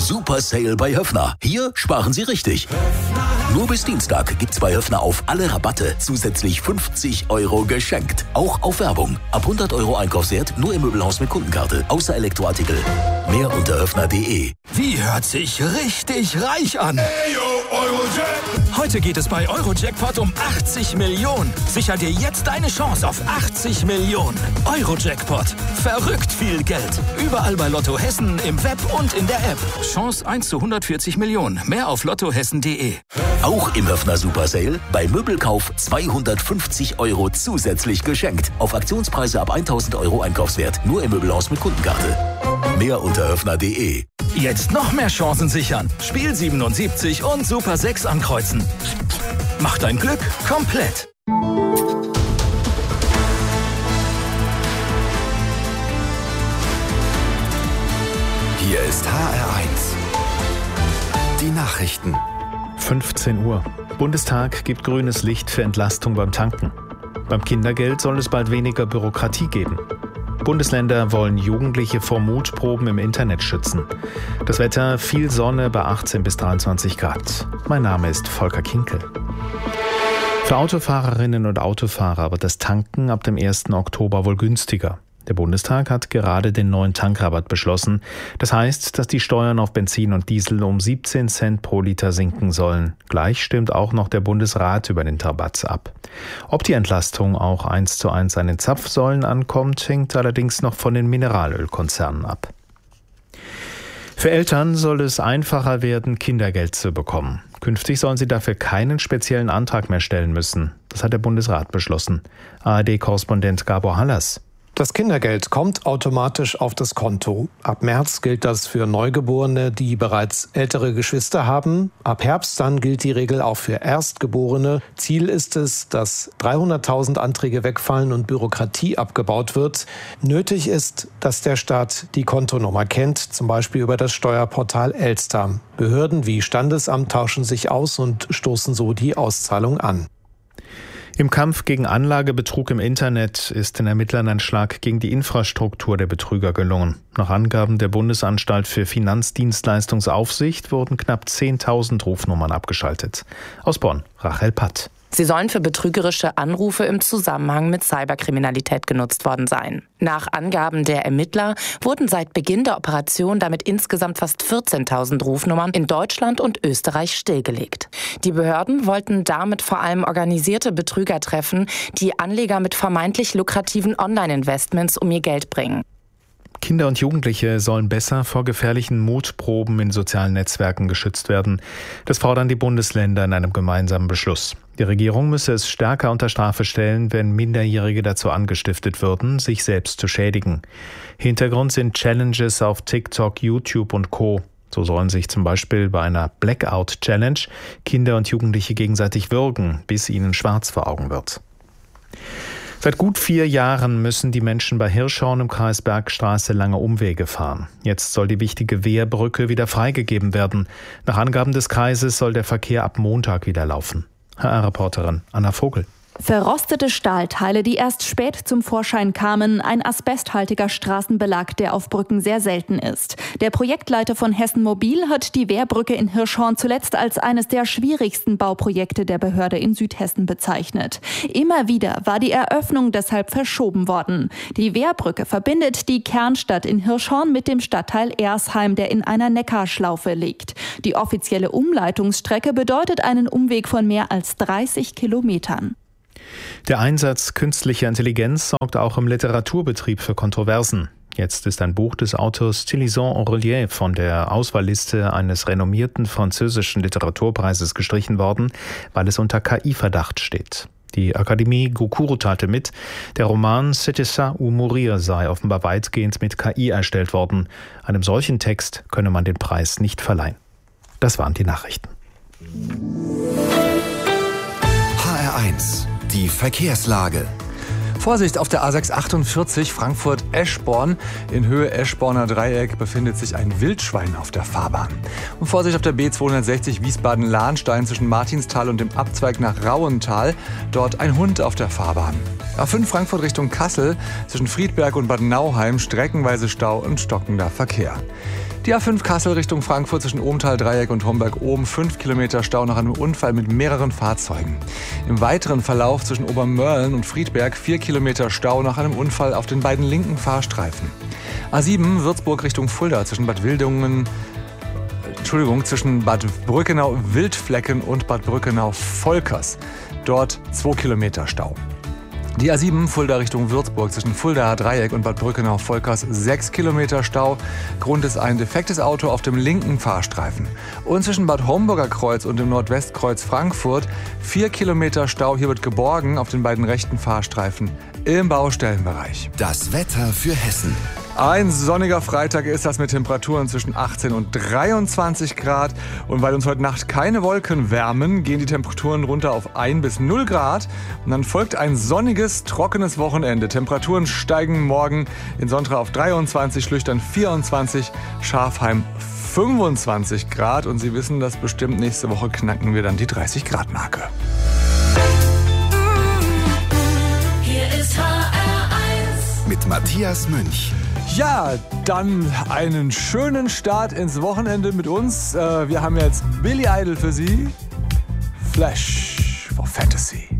Super Sale bei Höffner. Hier sparen Sie richtig. Nur bis Dienstag gibt's bei Höffner auf alle Rabatte zusätzlich 50 € geschenkt. Auch auf Werbung. Ab 100 € Einkaufswert nur im Möbelhaus mit Kundenkarte. Außer Elektroartikel. Mehr unter höffner.de. Wie hört sich richtig reich an? Hey, yo, Eurojackpot. Heute geht es bei Eurojackpot um 80 Millionen. Sicher dir jetzt deine Chance auf 80 Millionen. Eurojackpot. Verrückt viel Geld. Überall bei Lotto Hessen, im Web und in der App. Chance 1 zu 140 Millionen. Mehr auf lottohessen.de. Auch im Höffner Super Sale. Bei Möbelkauf 250 € zusätzlich geschenkt. Auf Aktionspreise ab 1000 € Einkaufswert. Nur im Möbelhaus mit Kundenkarte. Mehr unter höffner.de. Jetzt noch mehr Chancen sichern. Spiel 77 und Super 6 ankreuzen. Mach dein Glück komplett. Hier ist HR1. Die Nachrichten. 15 Uhr. Bundestag gibt grünes Licht für Entlastung beim Tanken. Beim Kindergeld soll es bald weniger Bürokratie geben. Bundesländer wollen Jugendliche vor Mutproben im Internet schützen. Das Wetter, viel Sonne bei 18 bis 23 Grad. Mein Name ist Volker Kinkel. Für Autofahrerinnen und Autofahrer wird das Tanken ab dem 1. Oktober wohl günstiger. Der Bundestag hat gerade den neuen Tankrabatt beschlossen. Das heißt, dass die Steuern auf Benzin und Diesel um 17 Cent pro Liter sinken sollen. Gleich stimmt auch noch der Bundesrat über den Rabatt ab. Ob die Entlastung auch 1:1 an den Zapfsäulen ankommt, hängt allerdings noch von den Mineralölkonzernen ab. Für Eltern soll es einfacher werden, Kindergeld zu bekommen. Künftig sollen sie dafür keinen speziellen Antrag mehr stellen müssen. Das hat der Bundesrat beschlossen. ARD-Korrespondent Gabor Hallas. Das Kindergeld kommt automatisch auf das Konto. Ab März gilt das für Neugeborene, die bereits ältere Geschwister haben. Ab Herbst dann gilt die Regel auch für Erstgeborene. Ziel ist es, dass 300.000 Anträge wegfallen und Bürokratie abgebaut wird. Nötig ist, dass der Staat die Kontonummer kennt, zum Beispiel über das Steuerportal Elster. Behörden wie Standesamt tauschen sich aus und stoßen so die Auszahlung an. Im Kampf gegen Anlagebetrug im Internet ist den Ermittlern ein Schlag gegen die Infrastruktur der Betrüger gelungen. Nach Angaben der Bundesanstalt für Finanzdienstleistungsaufsicht wurden knapp 10.000 Rufnummern abgeschaltet. Aus Bonn, Rachel Patt. Sie sollen für betrügerische Anrufe im Zusammenhang mit Cyberkriminalität genutzt worden sein. Nach Angaben der Ermittler wurden seit Beginn der Operation damit insgesamt fast 14.000 Rufnummern in Deutschland und Österreich stillgelegt. Die Behörden wollten damit vor allem organisierte Betrüger treffen, die Anleger mit vermeintlich lukrativen Online-Investments um ihr Geld bringen. Kinder und Jugendliche sollen besser vor gefährlichen Mutproben in sozialen Netzwerken geschützt werden. Das fordern die Bundesländer in einem gemeinsamen Beschluss. Die Regierung müsse es stärker unter Strafe stellen, wenn Minderjährige dazu angestiftet würden, sich selbst zu schädigen. Hintergrund sind Challenges auf TikTok, YouTube und Co. So sollen sich zum Beispiel bei einer Blackout-Challenge Kinder und Jugendliche gegenseitig würgen, bis ihnen schwarz vor Augen wird. Seit gut 4 Jahren müssen die Menschen bei Hirschhorn im Kreis Bergstraße lange Umwege fahren. Jetzt soll die wichtige Wehrbrücke wieder freigegeben werden. Nach Angaben des Kreises soll der Verkehr ab Montag wieder laufen. HR-Reporterin Anna Vogel. Verrostete Stahlteile, die erst spät zum Vorschein kamen, ein asbesthaltiger Straßenbelag, der auf Brücken sehr selten ist. Der Projektleiter von Hessen Mobil hat die Wehrbrücke in Hirschhorn zuletzt als eines der schwierigsten Bauprojekte der Behörde in Südhessen bezeichnet. Immer wieder war die Eröffnung deshalb verschoben worden. Die Wehrbrücke verbindet die Kernstadt in Hirschhorn mit dem Stadtteil Ersheim, der in einer Neckarschlaufe liegt. Die offizielle Umleitungsstrecke bedeutet einen Umweg von mehr als 30 Kilometern. Der Einsatz künstlicher Intelligenz sorgt auch im Literaturbetrieb für Kontroversen. Jetzt ist ein Buch des Autors Tillison Aurelier von der Auswahlliste eines renommierten französischen Literaturpreises gestrichen worden, weil es unter KI-Verdacht steht. Die Akademie Goncourt urteilte mit, der Roman C'était ça ou mourir sei offenbar weitgehend mit KI erstellt worden. Einem solchen Text könne man den Preis nicht verleihen. Das waren die Nachrichten. HR1, die Verkehrslage. Vorsicht auf der A648 Frankfurt-Eschborn. In Höhe Eschborner Dreieck befindet sich ein Wildschwein auf der Fahrbahn. Und Vorsicht auf der B260 Wiesbaden-Lahnstein zwischen Martinsthal und dem Abzweig nach Rauental. Dort ein Hund auf der Fahrbahn. A5 Frankfurt Richtung Kassel zwischen Friedberg und Bad Nauheim streckenweise Stau und stockender Verkehr. Die A5 Kassel Richtung Frankfurt zwischen Ohmtal-Dreieck und Homberg-Ohm 5 Kilometer Stau nach einem Unfall mit mehreren Fahrzeugen. Im weiteren Verlauf zwischen Obermörlen und Friedberg 4 Kilometer Stau nach einem Unfall auf den beiden linken Fahrstreifen. A7 Würzburg Richtung Fulda zwischen zwischen Bad Brückenau-Wildflecken und Bad Brückenau-Volkers. Dort 2 Kilometer Stau. Die A7 Fulda Richtung Würzburg zwischen Fuldaer Dreieck und Bad Brückenau-Volkers 6 Kilometer Stau. Grund ist ein defektes Auto auf dem linken Fahrstreifen. Und zwischen Bad Homburger Kreuz und dem Nordwestkreuz Frankfurt 4 Kilometer Stau. Hier wird geborgen auf den beiden rechten Fahrstreifen im Baustellenbereich. Das Wetter für Hessen. Ein sonniger Freitag ist das mit Temperaturen zwischen 18 und 23 Grad. Und weil uns heute Nacht keine Wolken wärmen, gehen die Temperaturen runter auf 1 bis 0 Grad. Und dann folgt ein sonniges, trockenes Wochenende. Temperaturen steigen morgen in Sontra auf 23, Schlüchtern 24, Schafheim 25 Grad. Und Sie wissen das bestimmt, nächste Woche knacken wir dann die 30 Grad Marke. Hier ist HR1 mit Matthias Münch. Ja, dann einen schönen Start ins Wochenende mit uns. Wir haben jetzt Billy Idol für Sie. Flash for Fantasy.